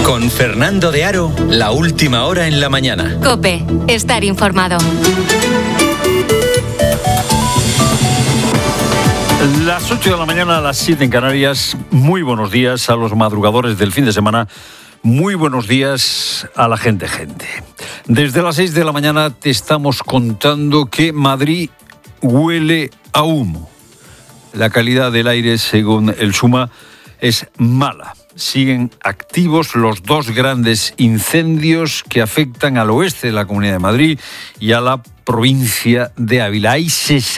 Con Fernando de Aro, la última hora en la mañana. COPE, estar informado. Las 8 de la mañana, a las 7 en Canarias. Muy buenos días a los madrugadores del fin de semana. Muy buenos días a la gente. Desde las 6 de la mañana te estamos contando que Madrid huele a humo. La calidad del aire, según el SUMA, es mala. Siguen activos los dos grandes incendios que afectan al oeste de la Comunidad de Madrid y a la provincia de Ávila. Hay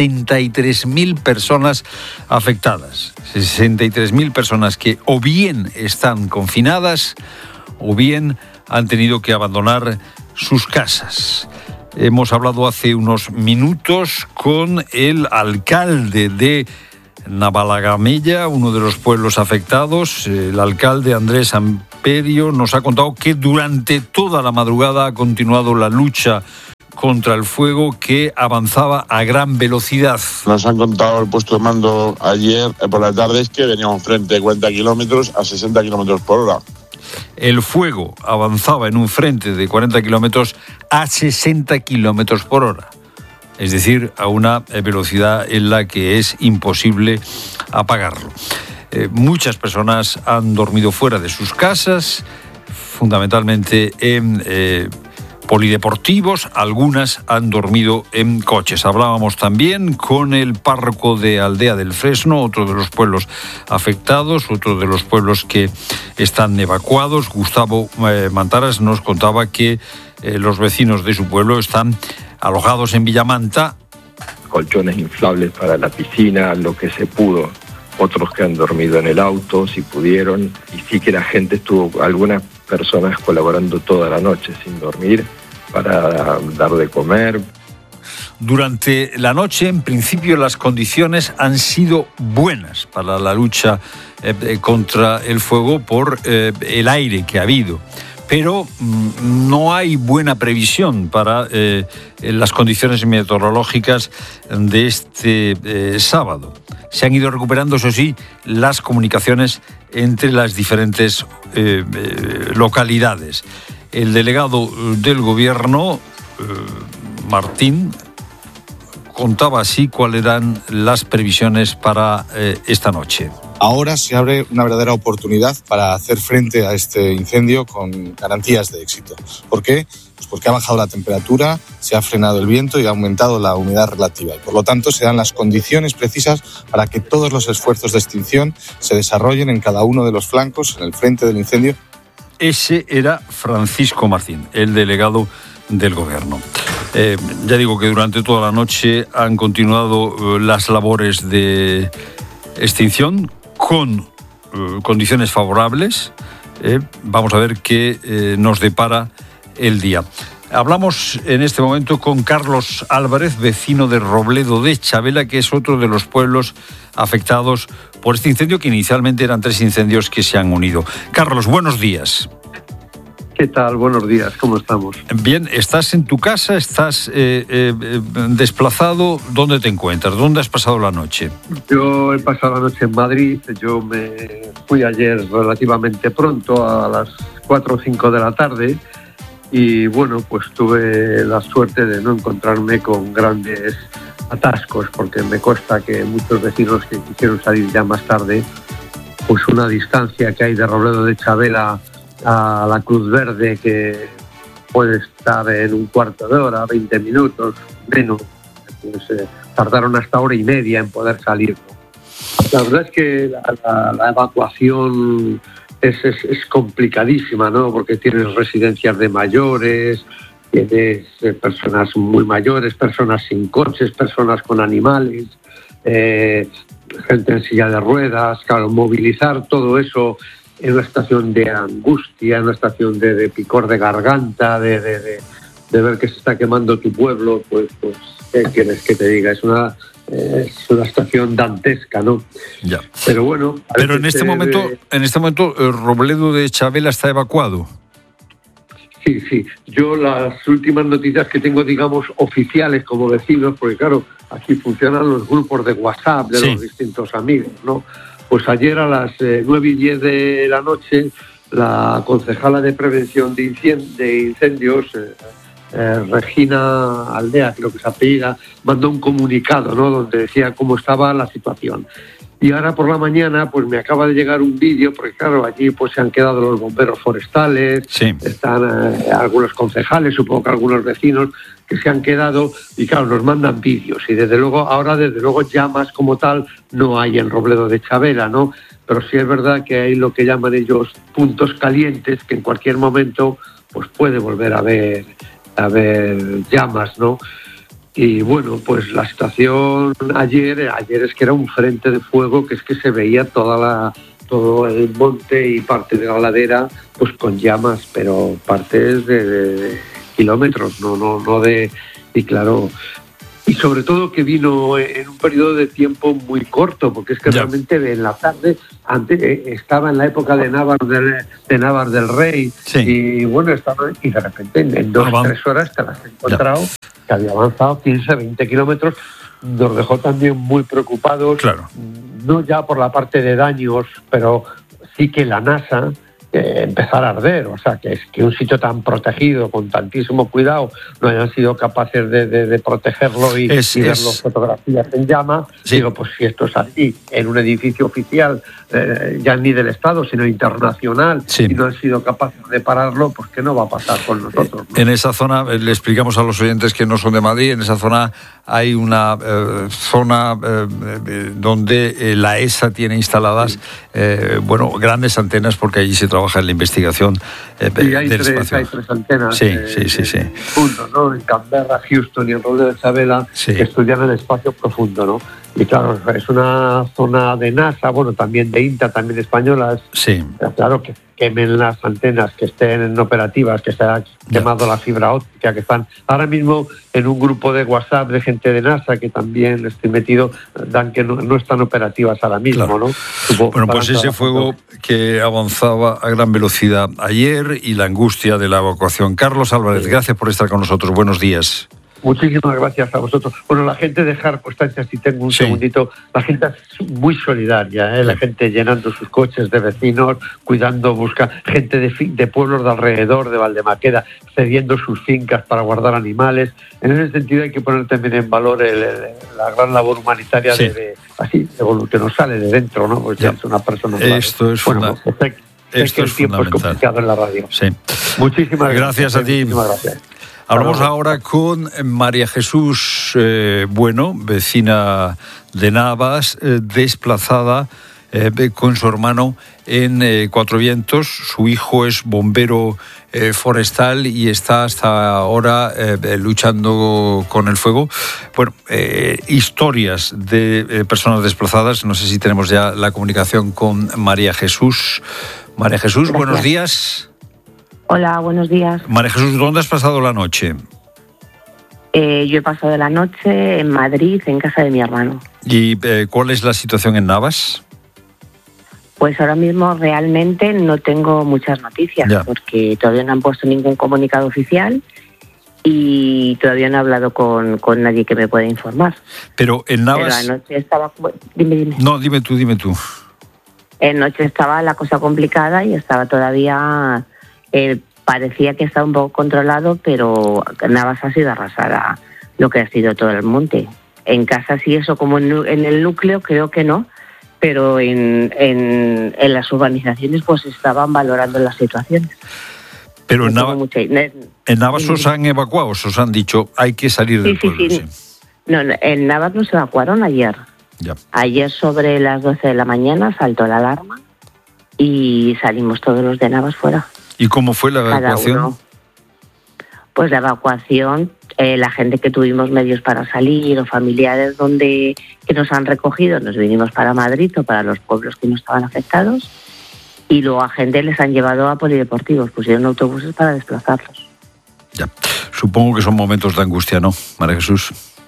63.000 personas afectadas. 63.000 personas que o bien están confinadas o bien han tenido que abandonar sus casas. Hemos hablado hace unos minutos con el alcalde de Navalagamella, uno de los pueblos afectados. El alcalde Andrés Amperio nos ha contado que durante toda la madrugada ha continuado la lucha contra el fuego, que avanzaba a gran velocidad. Nos han contado el puesto de mando ayer por la tarde es que veníamos frente de 40 kilómetros a 60 kilómetros por hora. El fuego avanzaba en un frente de 40 kilómetros a 60 kilómetros por hora. Es decir, a una velocidad en la que es imposible apagarlo. Muchas personas han dormido fuera de sus casas, fundamentalmente en polideportivos, algunas han dormido en coches. Hablábamos también con el párroco de Aldea del Fresno, otro de los pueblos afectados, otro de los pueblos que están evacuados. Gustavo Mantaras nos contaba que los vecinos de su pueblo están alojados en Villamanta. Colchones inflables para la piscina, lo que se pudo. Otros que han dormido en el auto, si pudieron. Y sí que la gente estuvo, algunas personas colaborando toda la noche sin dormir para dar de comer. Durante la noche, en principio, las condiciones han sido buenas para la lucha contra el fuego por el aire que ha habido. Pero no hay buena previsión para las condiciones meteorológicas de este sábado. Se han ido recuperando, eso sí, las comunicaciones entre las diferentes localidades. El delegado del gobierno, Martín, contaba así cuáles eran las previsiones para esta noche. Ahora se abre una verdadera oportunidad para hacer frente a este incendio con garantías de éxito. ¿Por qué? Pues porque ha bajado la temperatura, se ha frenado el viento y ha aumentado la humedad relativa. Y por lo tanto se dan las condiciones precisas para que todos los esfuerzos de extinción se desarrollen en cada uno de los flancos, en el frente del incendio. Ese era Francisco Martín, el delegado del gobierno. Ya digo que durante toda la noche han continuado las labores de extinción con condiciones favorables. Vamos a ver qué nos depara el día. Hablamos en este momento con Carlos Álvarez, vecino de Robledo de Chavela, que es otro de los pueblos afectados por este incendio, que inicialmente eran 3 incendios que se han unido. Carlos, buenos días. ¿Qué tal? Buenos días, ¿cómo estamos? Bien, ¿estás en tu casa? ¿Estás desplazado? ¿Dónde te encuentras? ¿Dónde has pasado la noche? Yo he pasado la noche en Madrid. Yo me fui ayer relativamente pronto, a las 4 o 5 de la tarde, y bueno, pues tuve la suerte de no encontrarme con grandes atascos, porque me consta que muchos vecinos que quisieron salir ya más tarde, pues una distancia que hay de Robledo de Chavela a la Cruz Verde, que puede estar en un cuarto de hora, 20 minutos, menos, pues tardaron hasta hora y media en poder salir, ¿no? La verdad es que la evacuación es complicadísima, ¿no? Porque tienes residencias de mayores, tienes personas muy mayores, personas sin coches, personas con animales, gente en silla de ruedas. Claro, movilizar todo eso en una situación de angustia, en una situación de picor de garganta, de ver que se está quemando tu pueblo, pues ¿qué quieres que te diga? Es una situación dantesca, ¿no? Ya. Pero bueno. Pero en este momento, Robledo de Chavela está evacuado. Sí. Yo las últimas noticias que tengo, digamos, oficiales como vecinos, porque claro, aquí funcionan los grupos de WhatsApp de los distintos amigos, ¿no? Pues ayer a las 9:10 de la noche la concejala de prevención de incendios, Regina Aldea, creo que se apellida, mandó un comunicado, ¿no?, donde decía cómo estaba la situación. Y ahora por la mañana pues me acaba de llegar un vídeo, porque claro, allí pues se han quedado los bomberos forestales, sí, están algunos concejales, supongo que algunos vecinos que se han quedado, y claro, nos mandan vídeos. Y desde luego llamas como tal no hay en Robledo de Chavela, ¿no? Pero sí es verdad que hay lo que llaman ellos puntos calientes, que en cualquier momento pues puede volver a haber llamas, ¿no? Y bueno, pues la situación ayer es que era un frente de fuego, que es que se veía todo el monte y parte de la ladera pues con llamas, pero partes de kilómetros, no de... Y claro, y sobre todo que vino en un periodo de tiempo muy corto, porque es que realmente en la tarde, antes estaba en la época de Navas del Rey, sí, y bueno, y de repente en 2 o 3 horas te las has encontrado, que había avanzado 15, 20 kilómetros. Nos dejó también muy preocupados, claro, no ya por la parte de daños, pero sí que la NASA empezar a arder, o sea, que un sitio tan protegido, con tantísimo cuidado, no hayan sido capaces de protegerlo y ver las fotografías en llama. Sí. Digo, pues si esto es así, en un edificio oficial, ya ni del Estado, sino internacional, sí, y no han sido capaces de pararlo, pues ¿qué no va a pasar con nosotros, ¿no? En esa zona, le explicamos a los oyentes que no son de Madrid, en esa zona hay una zona donde la ESA tiene instaladas grandes antenas, porque allí se trabaja en la investigación del espacio. Hay 3 antenas. Sí. Profundo, ¿no? En Canberra, Houston y en Robledo de Chavela, sí, que estudian el espacio profundo, ¿no? Y claro, es una zona de NASA, bueno, también de INTA, también españolas. Sí. Pero claro, que quemen las antenas, que estén operativas, que se haya quemado la fibra óptica, que están ahora mismo en un grupo de WhatsApp de gente de NASA, que también estoy metido, dan que no están operativas ahora mismo, claro, ¿no? Bueno, pues ese fuego que avanzaba a gran velocidad ayer y la angustia de la evacuación. Carlos Álvarez, gracias por estar con nosotros. Buenos días. Muchísimas gracias a vosotros. Bueno, la gente de Jarpostancia, si tengo un segundito, la gente es muy solidaria, ¿eh? La gente llenando sus coches de vecinos, cuidando, buscando, gente de pueblos de alrededor, de Valdemaqueda, cediendo sus fincas para guardar animales. En ese sentido hay que poner también en valor la gran labor humanitaria, sí, que nos sale de dentro, ¿no? Pues ya es una persona... Esto es fundamental. Esto es tiempo fundamental. Es complicado en la radio. Sí. Muchísimas gracias a ti. Muchísimas gracias. Hablamos ahora con María Jesús Bueno, vecina de Navas, desplazada con su hermano en Cuatro Vientos. Su hijo es bombero forestal y está hasta ahora luchando con el fuego. Bueno, historias de personas desplazadas. No sé si tenemos ya la comunicación con María Jesús. María Jesús, gracias. Buenos días. Hola, buenos días. María Jesús, ¿dónde has pasado la noche? Yo he pasado la noche en Madrid, en casa de mi hermano. ¿Y cuál es la situación en Navas? Pues ahora mismo realmente no tengo muchas noticias, porque todavía no han puesto ningún comunicado oficial y todavía no he hablado con nadie que me pueda informar. Pero en Navas... Pero anoche estaba... Dime. No, dime tú. Anoche estaba la cosa complicada y estaba todavía... parecía que estaba un poco controlado, pero Navas ha sido arrasada lo que ha sido todo el monte. En casa sí, eso como en el núcleo creo que no, pero en las urbanizaciones pues estaban valorando las situaciones. Pero en Navas os han evacuado, os han dicho hay que salir del pueblo. Sí. No, en Navas nos evacuaron ayer. Ya. Ayer sobre las 12 de la mañana saltó la alarma y salimos todos los de Navas fuera. ¿Y cómo fue la evacuación? Pues la evacuación, la gente que tuvimos medios para salir o familiares que nos han recogido, nos vinimos para Madrid o para los pueblos que no estaban afectados, y luego a gente les han llevado a polideportivos, pusieron autobuses para desplazarlos. Ya, supongo que son momentos de angustia, ¿no, María Jesús?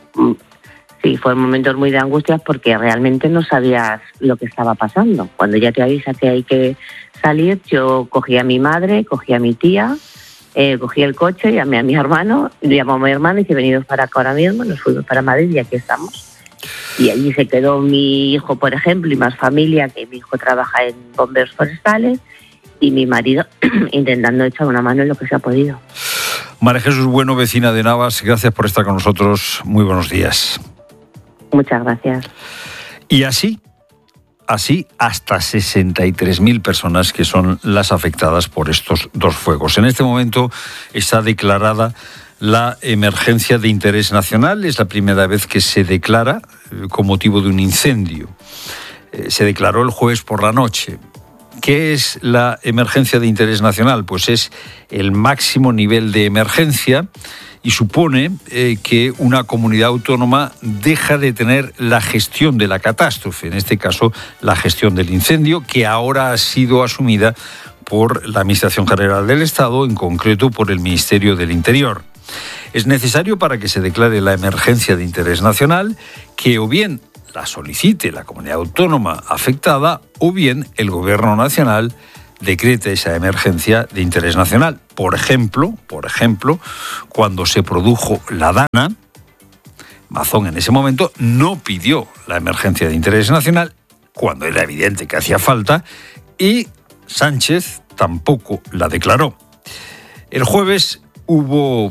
Sí, fueron momentos muy de angustia porque realmente no sabías lo que estaba pasando. Cuando ya te avisa que hay que salir, yo cogí a mi madre, cogí a mi tía, cogí el coche, llamé a mi hermano, llamó a mi hermano y dije, venidos para acá ahora mismo, nos fuimos para Madrid y aquí estamos. Y allí se quedó mi hijo, por ejemplo, y más familia, que mi hijo trabaja en bomberos forestales, y mi marido intentando echar una mano en lo que se ha podido. María Jesús Bueno, vecina de Navas, gracias por estar con nosotros. Muy buenos días. Muchas gracias. Y así hasta 63.000 personas que son las afectadas por estos dos fuegos. En este momento está declarada la emergencia de interés nacional. Es la primera vez que se declara con motivo de un incendio. Se declaró el jueves por la noche. ¿Qué es la emergencia de interés nacional? Pues es el máximo nivel de emergencia y supone que una comunidad autónoma deja de tener la gestión de la catástrofe, en este caso la gestión del incendio, que ahora ha sido asumida por la Administración General del Estado, en concreto por el Ministerio del Interior. Es necesario, para que se declare la emergencia de interés nacional, que o bien la solicite la comunidad autónoma afectada o bien el Gobierno Nacional decrete esa emergencia de interés nacional. Por ejemplo, cuando se produjo la Dana, Mazón en ese momento no pidió la emergencia de interés nacional cuando era evidente que hacía falta y Sánchez tampoco la declaró. El jueves hubo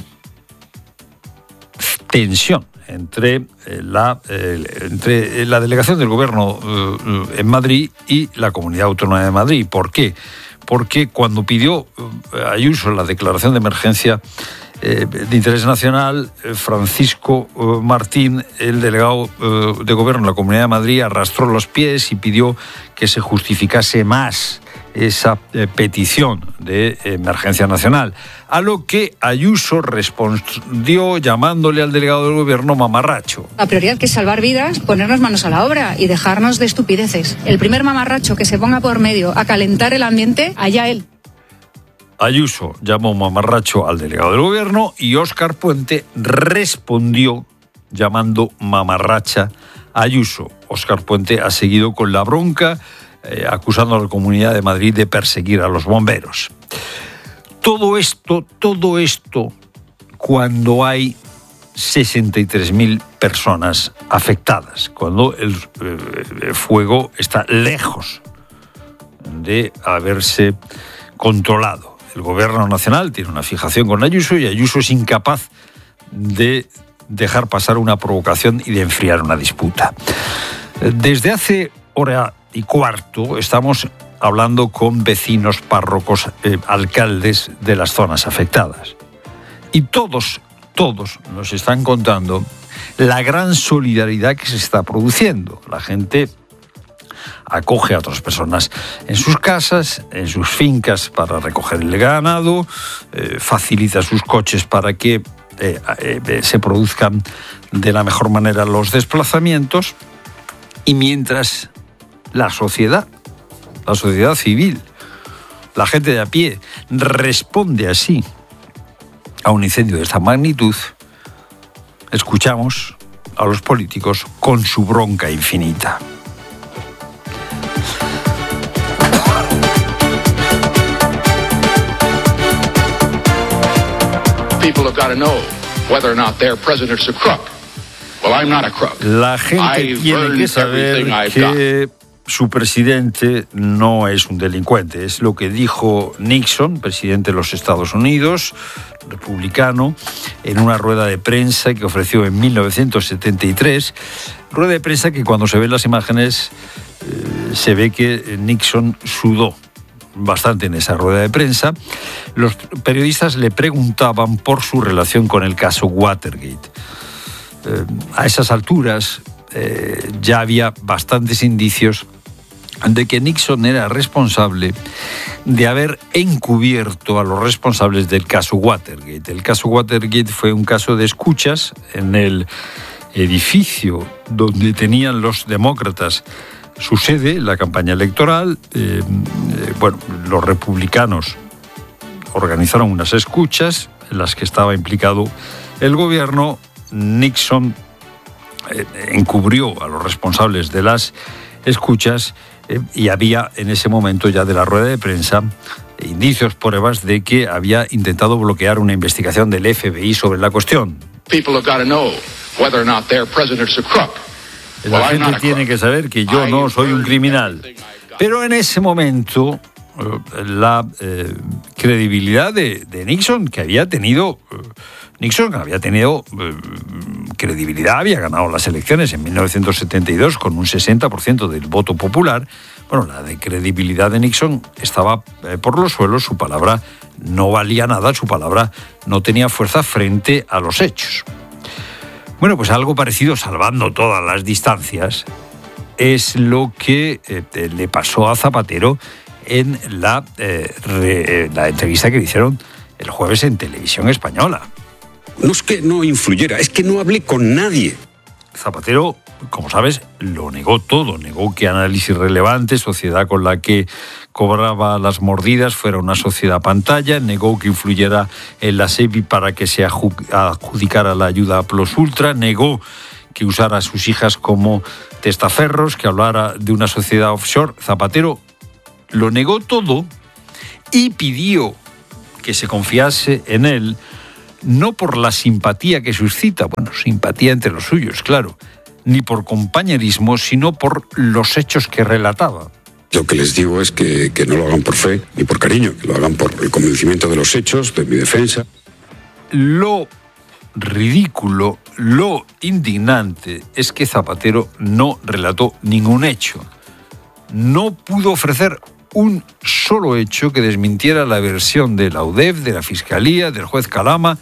tensión entre la delegación del Gobierno en Madrid y la Comunidad Autónoma de Madrid. ¿Por qué? Porque cuando pidió Ayuso la declaración de emergencia de interés nacional, Francisco Martín, el delegado de Gobierno de la Comunidad de Madrid, arrastró los pies y pidió que se justificase más esa petición de emergencia nacional, a lo que Ayuso respondió llamándole al delegado del Gobierno mamarracho. La prioridad, que es salvar vidas, ponernos manos a la obra y dejarnos de estupideces. El primer mamarracho que se ponga por medio a calentar el ambiente, allá él. Ayuso llamó mamarracho al delegado del Gobierno y Óscar Puente respondió llamando mamarracha a Ayuso. Óscar Puente ha seguido con la bronca, acusando a la Comunidad de Madrid de perseguir a los bomberos. Todo esto, cuando hay 63.000 personas afectadas, cuando el fuego está lejos de haberse controlado. El Gobierno Nacional tiene una fijación con Ayuso y Ayuso es incapaz de dejar pasar una provocación y de enfriar una disputa. Desde hace hora y cuarto estamos hablando con vecinos, párrocos, alcaldes de las zonas afectadas. Y todos nos están contando la gran solidaridad que se está produciendo. La gente acoge a otras personas en sus casas, en sus fincas para recoger el ganado, facilita sus coches para que se produzcan de la mejor manera los desplazamientos, y mientras la sociedad civil, la gente de a pie, responde así a un incendio de esta magnitud, escuchamos a los políticos con su bronca infinita. People have got to know whether or not their president's a crook. Well, I'm not a crook. La gente tiene que saber que su presidente no es un delincuente. Es lo que dijo Nixon, presidente de los Estados Unidos, republicano, en una rueda de prensa que ofreció en 1973. Rueda de prensa que cuando se ven las imágenes se ve que Nixon sudó bastante en esa rueda de prensa. Los periodistas le preguntaban por su relación con el caso Watergate. A esas alturas ya había bastantes indicios de que Nixon era responsable de haber encubierto a los responsables del caso Watergate. El caso Watergate fue un caso de escuchas en el edificio donde tenían los demócratas su sede, la campaña electoral. Los republicanos organizaron unas escuchas en las que estaba implicado el gobierno. Nixon encubrió a los responsables de las escuchas y había en ese momento ya de la rueda de prensa indicios, pruebas de que había intentado bloquear una investigación del FBI sobre la cuestión. La gente tiene que saber que yo no soy un criminal. Pero en ese momento la credibilidad de Nixon, que había tenido... Nixon había tenido credibilidad, había ganado las elecciones en 1972 con un 60% del voto popular. Bueno, la de credibilidad de Nixon estaba por los suelos, su palabra no valía nada, su palabra no tenía fuerza frente a los hechos. Bueno, pues algo parecido, salvando todas las distancias, es lo que le pasó a Zapatero en la entrevista que le hicieron el jueves en Televisión Española. No es que no influyera, es que no hablé con nadie. Zapatero, como sabes, lo negó todo. Negó que Análisis Relevante, sociedad con la que cobraba las mordidas, fuera una sociedad pantalla. Negó que influyera en la SEPI para que se adjudicara la ayuda a Plus Ultra. Negó que usara a sus hijas como testaferros, que hablara de una sociedad offshore. Zapatero lo negó todo y pidió que se confiase en él, no por la simpatía que suscita, bueno, simpatía entre los suyos, claro, ni por compañerismo, sino por los hechos que relataba. Lo que les digo es que no lo hagan por fe ni por cariño, que lo hagan por el convencimiento de los hechos, de mi defensa. Lo ridículo, lo indignante es que Zapatero no relató ningún hecho. No pudo ofrecer un solo hecho que desmintiera la versión de la UDEF, de la Fiscalía, del juez Calama,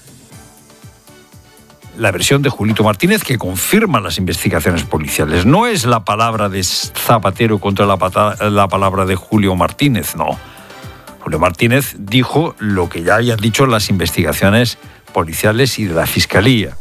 la versión de Julito Martínez, que confirma las investigaciones policiales. No es la palabra de Zapatero contra la palabra de Julio Martínez, no. Julio Martínez dijo lo que ya habían dicho las investigaciones policiales y de la Fiscalía.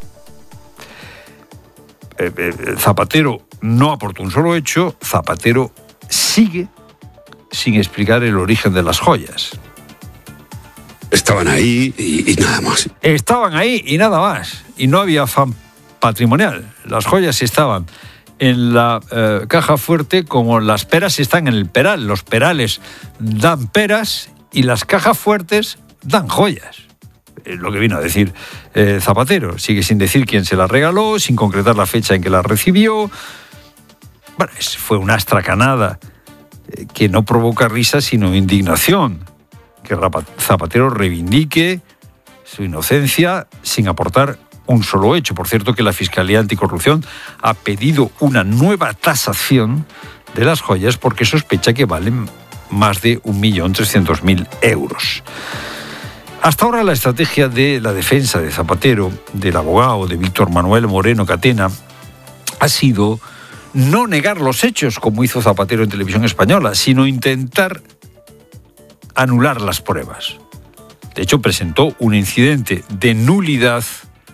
Zapatero no aportó un solo hecho. Zapatero sigue sin explicar el origen de las joyas. Estaban ahí y nada más. Estaban ahí y nada más. Y no había afán patrimonial. Las joyas estaban en la caja fuerte como las peras están en el peral. Los perales dan peras y las cajas fuertes dan joyas. Es lo que vino a decir Zapatero. Sigue sin decir quién se las regaló, sin concretar la fecha en que las recibió. Bueno, fue una astracanada que no provoca risa sino indignación. Que Zapatero reivindique su inocencia sin aportar un solo hecho. Por cierto, que la Fiscalía Anticorrupción ha pedido una nueva tasación de las joyas porque sospecha que valen más de 1.300.000 euros. Hasta ahora la estrategia de la defensa de Zapatero, del abogado de Víctor Manuel Moreno Catena, ha sido no negar los hechos, como hizo Zapatero en Televisión Española, sino intentar anular las pruebas. De hecho, presentó un incidente de nulidad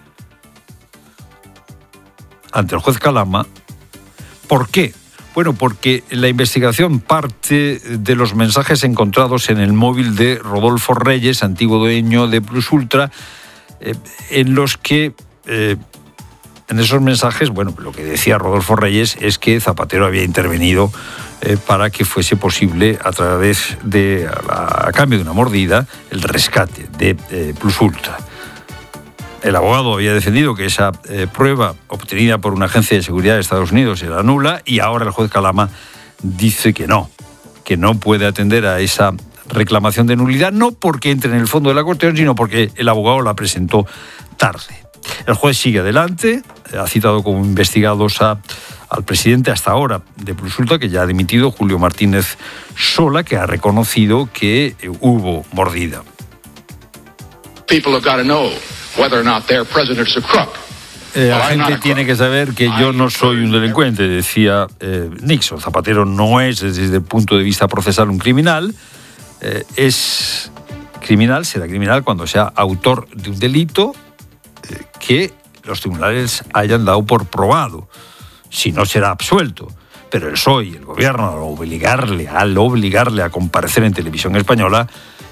ante el juez Calama. ¿Por qué? Bueno, porque la investigación parte de los mensajes encontrados en el móvil de Rodolfo Reyes, antiguo dueño de Plus Ultra, en los que, en esos mensajes, bueno, lo que decía Rodolfo Reyes es que Zapatero había intervenido para que fuese posible, a través de, a cambio de una mordida, el rescate de Plus Ultra. El abogado había defendido que esa prueba obtenida por una agencia de seguridad de Estados Unidos era nula, y ahora el juez Calama dice que no puede atender a esa reclamación de nulidad, no porque entre en el fondo de la cuestión, sino porque el abogado la presentó tarde. El juez sigue adelante, ha citado como investigados al presidente hasta ahora de Plus Ultra, que ya ha dimitido, Julio Martínez Sola, que ha reconocido que hubo mordida. People have got to know whether or not their president's a crook. La gente tiene que saber que yo no soy un delincuente, decía Nixon. Zapatero no es, desde el punto de vista procesal, un criminal. Es criminal, será criminal cuando sea autor de un delito que los tribunales hayan dado por probado. Si no, será absuelto. Pero el PSOE y el gobierno, al obligarle a comparecer en Televisión Española,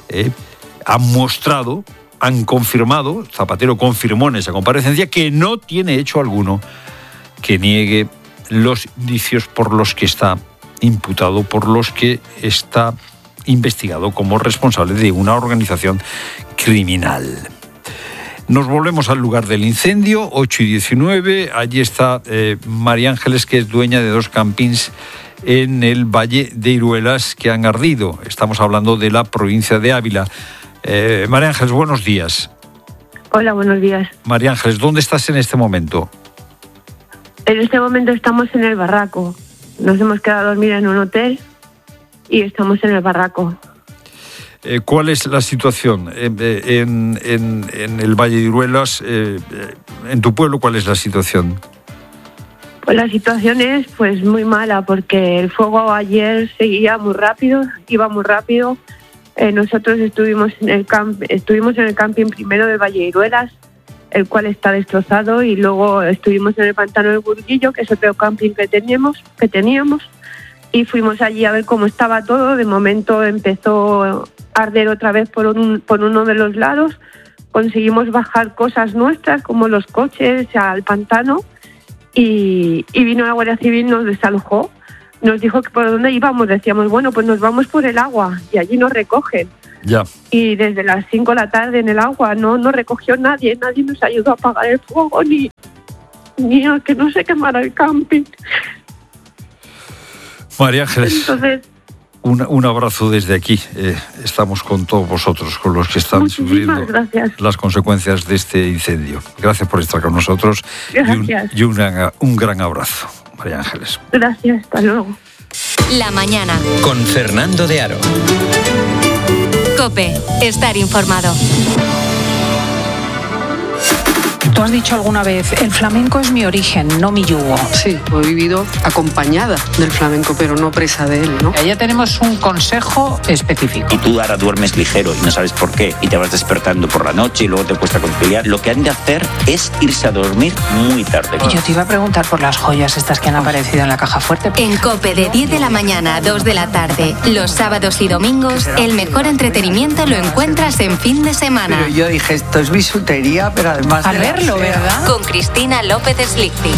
han confirmado, Zapatero confirmó en esa comparecencia, que no tiene hecho alguno que niegue los indicios por los que está imputado, por los que está investigado como responsable de una organización criminal. Nos volvemos al lugar del incendio, 8:19. Allí está María Ángeles, que es dueña de 2 campings en el Valle de Iruelas que han ardido. Estamos hablando de la provincia de Ávila. María Ángeles, buenos días. Hola, buenos días. María Ángeles, ¿dónde estás en este momento? En este momento estamos en el barraco. Nos hemos quedado a dormir en un hotel y estamos en el barraco. ¿Cuál es la situación en el Valle de Iruelas? En tu pueblo, ¿cuál es la situación? Pues la situación es pues muy mala porque el fuego ayer seguía muy rápido, iba muy rápido. Nosotros estuvimos en el camping primero del Valle de Iruelas, el cual está destrozado, y luego estuvimos en el pantano del Burguillo, que es otro camping que teníamos, y fuimos allí a ver cómo estaba todo. De momento empezó a arder otra vez por uno de los lados. Conseguimos bajar cosas nuestras, como los coches, al pantano, y vino la Guardia Civil, nos desalojó. Nos dijo que por dónde íbamos. Decíamos, bueno, pues nos vamos por el agua, y allí nos recogen. Ya. Y desde las 5 de la tarde en el agua no recogió nadie nos ayudó a apagar el fuego, ni a que no se quemara el camping. María Ángeles, entonces, un abrazo desde aquí. Estamos con todos vosotros, con los que están sufriendo las consecuencias de este incendio. Gracias por estar con nosotros. Gracias. Y un gran abrazo, María Ángeles. Gracias, hasta luego. La mañana. Con Fernando de Aro. COPE. Estar informado. Tú has dicho alguna vez, el flamenco es mi origen, no mi yugo. Sí, he vivido acompañada del flamenco, pero no presa de él, ¿no? Ya tenemos un consejo específico. Y tú ahora duermes ligero y no sabes por qué, y te vas despertando por la noche y luego te cuesta conciliar. Lo que han de hacer es irse a dormir muy tarde. Y yo te iba a preguntar por las joyas estas que han aparecido en la caja fuerte. En COPE, de 10 de la mañana a 2 de la tarde, los sábados y domingos, el mejor entretenimiento lo encuentras en fin de semana. Pero yo dije, esto es bisutería, pero además Al verlo, ¿verdad? Con Cristina López Slichting.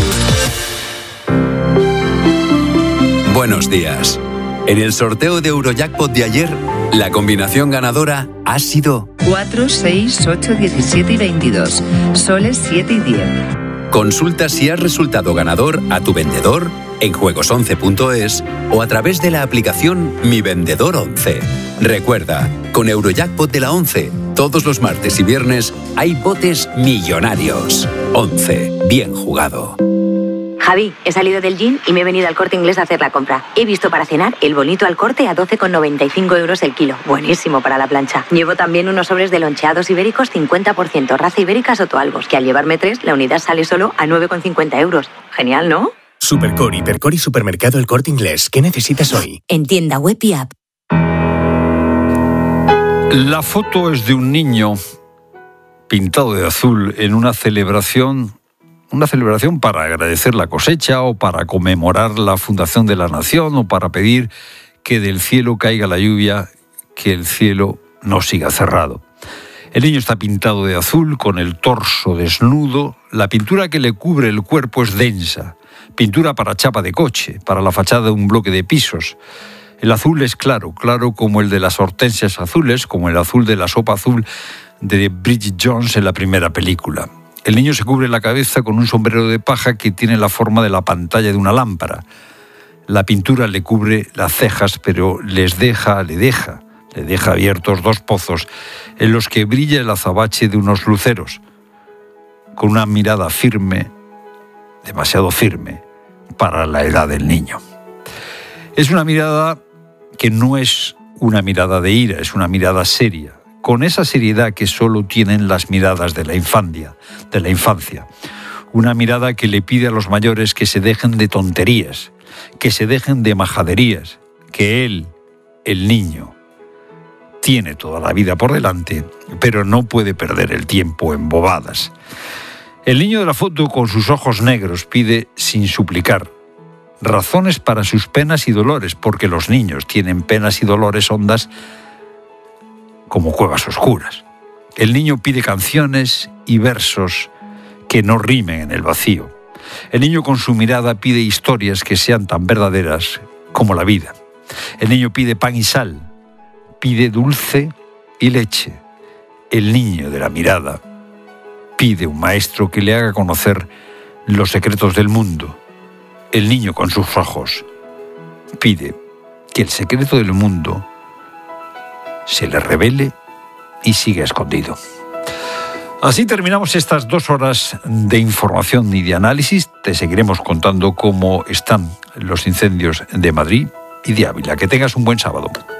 Buenos días. En el sorteo de Eurojackpot de ayer, la combinación ganadora ha sido 4, 6, 8, 17 y 22. Soles 7 y 10. Consulta si has resultado ganador a tu vendedor en juegos11.es o a través de la aplicación Mi Vendedor 11. Recuerda, con Eurojackpot de la 11, todos los martes y viernes hay botes millonarios. 11. Bien jugado. Javi, he salido del gym y me he venido al Corte Inglés a hacer la compra. He visto para cenar el bonito al corte a 12,95 euros el kilo. Buenísimo para la plancha. Llevo también unos sobres de loncheados ibéricos 50%, raza ibérica Sotoalbos, que al llevarme 3, la unidad sale solo a 9,50 euros. Genial, ¿no? Supercor, Hipercor y Supermercado El Corte Inglés. ¿Qué necesitas hoy? En tienda web y app. La foto es de un niño pintado de azul en una celebración para agradecer la cosecha o para conmemorar la fundación de la nación o para pedir que del cielo caiga la lluvia, que el cielo no siga cerrado. El niño está pintado de azul con el torso desnudo. La pintura que le cubre el cuerpo es densa. Pintura para chapa de coche, para la fachada de un bloque de pisos. El azul es claro como el de las hortensias azules, como el azul de la sopa azul de Bridget Jones en la primera película. El niño se cubre la cabeza con un sombrero de paja que tiene la forma de la pantalla de una lámpara. La pintura le cubre las cejas, pero le deja abiertos 2 pozos en los que brilla el azabache de unos luceros, con una mirada firme, demasiado firme para la edad del niño. Es una mirada que no es una mirada de ira, es una mirada seria, con esa seriedad que solo tienen las miradas de la infancia. Una mirada que le pide a los mayores que se dejen de tonterías, que se dejen de majaderías, que él, el niño, tiene toda la vida por delante, pero no puede perder el tiempo en bobadas. El niño de la foto, con sus ojos negros, pide sin suplicar razones para sus penas y dolores, porque los niños tienen penas y dolores hondas como cuevas oscuras. El niño pide canciones y versos que no rimen en el vacío. El niño con su mirada pide historias que sean tan verdaderas como la vida. El niño pide pan y sal, pide dulce y leche. El niño de la mirada pide un maestro que le haga conocer los secretos del mundo. El niño con sus ojos pide que el secreto del mundo se le revele y siga escondido. Así terminamos estas 2 horas de información y de análisis. Te seguiremos contando cómo están los incendios de Madrid y de Ávila. Que tengas un buen sábado.